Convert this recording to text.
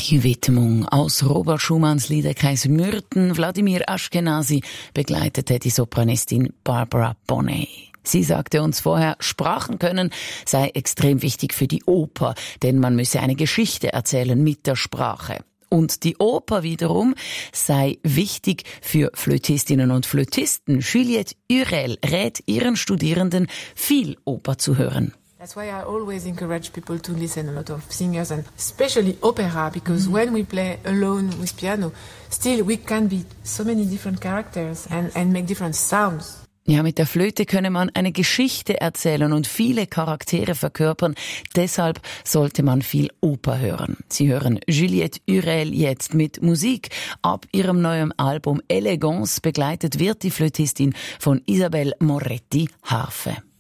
Die Widmung aus Robert Schumanns Liederkreis Myrten. Wladimir Ashkenazy begleitete die Sopranistin Barbara Bonet. Sie sagte uns vorher, Sprachen können sei extrem wichtig für die Oper, denn man müsse eine Geschichte erzählen mit der Sprache. Und die Oper wiederum sei wichtig für Flötistinnen und Flötisten. Juliette Hurel rät ihren Studierenden, viel Oper zu hören. That's why I always encourage people to listen a lot of singers and especially opera, because when we play alone with piano, still we can be so many different characters and make different sounds. Ja, mit der Flöte könne man eine Geschichte erzählen und viele Charaktere verkörpern. Deshalb sollte man viel Oper hören. Sie hören Juliette Hurel jetzt mit Musik. Ab ihrem neuen Album Elegance begleitet wird die Flötistin von Isabelle Moretti Harfe.